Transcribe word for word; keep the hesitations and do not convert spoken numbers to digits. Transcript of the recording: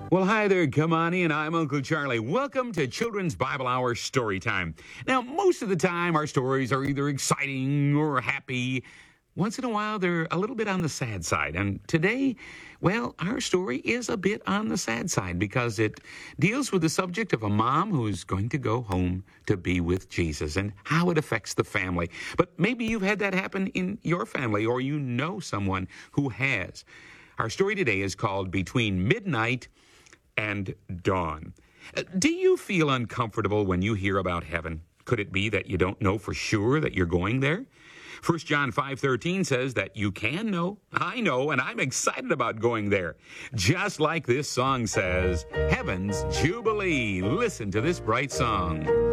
Well, hi there, Kamani, and I'm Uncle Charlie. Welcome to Children's Bible Hour Story Time. Now, most of the time, our stories are either exciting or happy. Once in a while, they're a little bit on the sad side. And today, well, our story is a bit on the sad side because it deals with the subject of a mom who's going to go home to be with Jesus and how it affects the family. But maybe you've had that happen in your family or you know someone who has. Our story today is called Between Midnight and Dawn. Uh, Do you feel uncomfortable when you hear about heaven? Could it be that you don't know for sure that you're going there? First John five thirteen says that you can know, I know, and I'm excited about going there. Just like this song says, Heaven's Jubilee. Listen to this bright song.